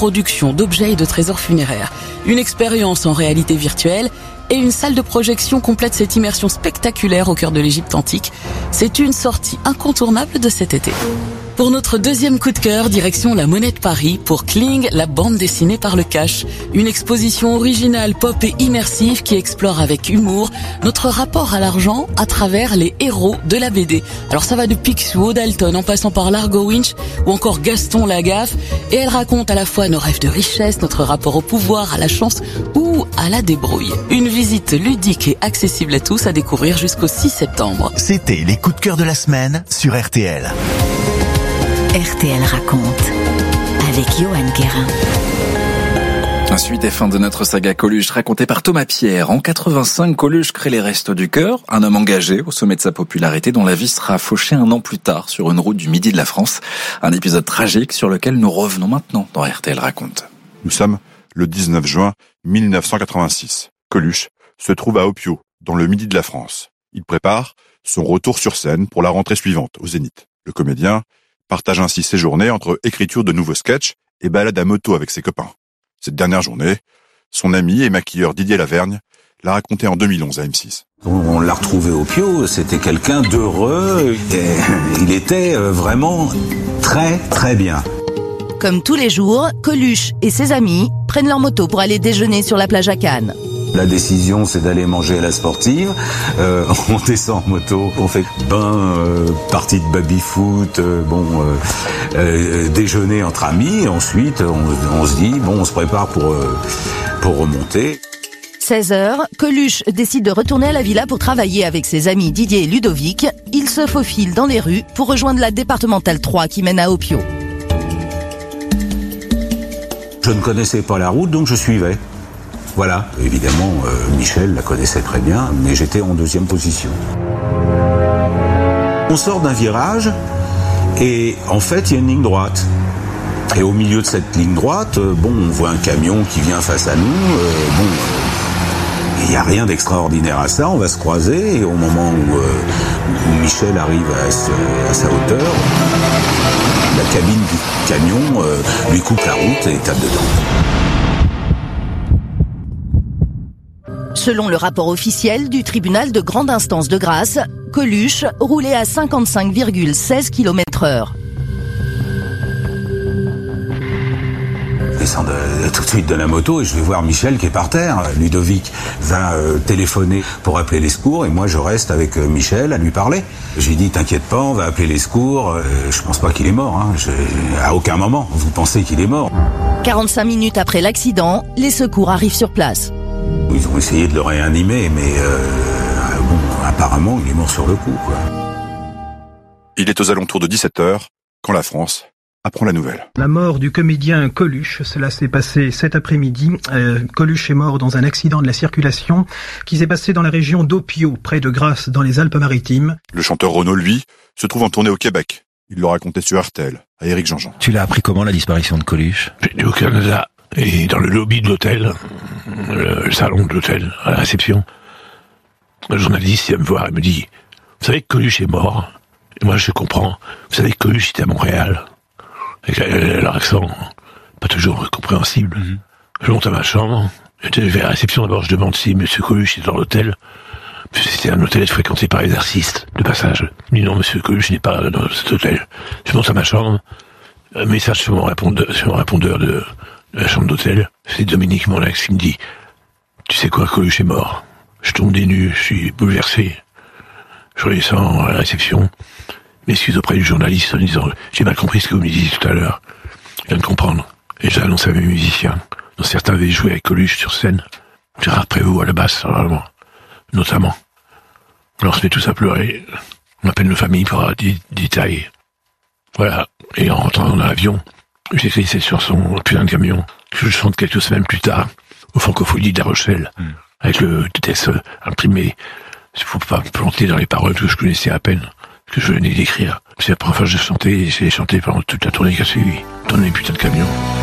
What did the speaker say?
reproduction d'objets et de trésors funéraires. Une expérience en réalité virtuelle et une salle de projection complète cette immersion spectaculaire au cœur de l'Égypte antique. C'est une sortie incontournable de cet été. Pour notre deuxième coup de cœur, direction la Monnaie de Paris pour Kling, la bande dessinée par le Cash. Une exposition originale, pop et immersive qui explore avec humour notre rapport à l'argent à travers les héros de la BD. Alors ça va de Picsou, Dalton, en passant par Largo Winch ou encore Gaston Lagaffe. Et elle raconte à la fois nos rêves de richesse, notre rapport au pouvoir, à la chance ou à la débrouille. Une visite ludique et accessible à tous à découvrir jusqu'au 6 septembre. C'était les coups de cœur de la semaine sur RTL. RTL raconte avec Johan Guérin. Suite et fin de notre saga Coluche racontée par Thomas Pierre. En 85, Coluche crée les Restos du Cœur, un homme engagé au sommet de sa popularité dont la vie sera fauchée un an plus tard sur une route du midi de la France. Un épisode tragique sur lequel nous revenons maintenant dans RTL raconte. Nous sommes le 19 juin 1986. Coluche se trouve à Opio, dans le midi de la France. Il prépare son retour sur scène pour la rentrée suivante, au Zénith. Le comédien partage ainsi ses journées entre écriture de nouveaux sketchs et balade à moto avec ses copains. Cette dernière journée, son ami et maquilleur Didier Lavergne l'a raconté en 2011 à M6. On l'a retrouvé au Pio, c'était quelqu'un d'heureux, et il était vraiment très très bien. Comme tous les jours, Coluche et ses amis prennent leur moto pour aller déjeuner sur la plage à Cannes. La décision, c'est d'aller manger à la sportive. On descend en moto, on fait partie de baby-foot, déjeuner entre amis. Ensuite, on se dit, on se prépare pour remonter. 16h, Coluche décide de retourner à la villa pour travailler avec ses amis Didier et Ludovic. Il se faufile dans les rues pour rejoindre la départementale 3 qui mène à Opio. Je ne connaissais pas la route, donc je suivais. Voilà, évidemment, Michel la connaissait très bien, mais j'étais en deuxième position. On sort d'un virage, et en fait, il y a une ligne droite. Et au milieu de cette ligne droite, on voit un camion qui vient face à nous. Il n'y a rien d'extraordinaire à ça, on va se croiser, et au moment où Michel arrive à sa hauteur, la cabine du camion lui coupe la route et tape dedans. Selon le rapport officiel du tribunal de grande instance de Grasse, Coluche roulait à 55,16 km/h. Je descends tout de suite de la moto et je vais voir Michel qui est par terre. Ludovic va téléphoner pour appeler les secours et moi je reste avec Michel à lui parler. J'ai dit t'inquiète pas, on va appeler les secours. Je pense pas qu'il est mort. À aucun moment vous pensez qu'il est mort. 45 minutes après l'accident, les secours arrivent sur place. Ils ont essayé de le réanimer, mais apparemment, il est mort sur le coup, quoi. Il est aux alentours de 17h quand la France apprend la nouvelle. La mort du comédien Coluche, cela s'est passé cet après-midi. Coluche est mort dans un accident de la circulation qui s'est passé dans la région d'Opio, près de Grasse, dans les Alpes-Maritimes. Le chanteur Renaud, lui, se trouve en tournée au Québec. Il l'a raconté sur RTL, à Éric Jean-Jean. Tu l'as appris comment, la disparition de Coluche ? J'étais au Canada. Et dans le lobby de l'hôtel, le salon de l'hôtel, à la réception, le journaliste vient me voir et me dit « Vous savez que Coluche est mort ?» Et moi je comprends. Vous savez que Coluche était à Montréal. Avec leur accent, pas toujours compréhensible. Je monte à ma chambre. Je vais à la réception, d'abord je demande si M. Coluche est dans l'hôtel. C'était un hôtel fréquenté par les artistes, de passage. Il me dit « Non, M. Coluche n'est pas dans cet hôtel. » Je monte à ma chambre. Un message sur mon répondeur de la chambre d'hôtel, c'est Dominique Monlax qui me dit « Tu sais quoi, Coluche est mort. » Je tombe des nues, je suis bouleversé. Je redescends à la réception, m'excuse auprès du journaliste en disant « J'ai mal compris ce que vous me disiez tout à l'heure. Je viens de comprendre. » Et j'annonce à mes musiciens, dont certains avaient joué avec Coluche sur scène, Gérard Prévost à la basse, notamment. Alors on se met tous à pleurer. On appelle nos familles pour avoir des détails. Voilà. Et en rentrant dans l'avion, j'écrissais sur son putain de camion que je chante quelques semaines plus tard au Francopholies de La Rochelle, avec le texte imprimé. Il faut pas me planter dans les paroles que je connaissais à peine, que je venais d'écrire. C'est la première fois que j'ai chanté, et j'ai chanté pendant toute la tournée qui a suivi, dans les putains de camions.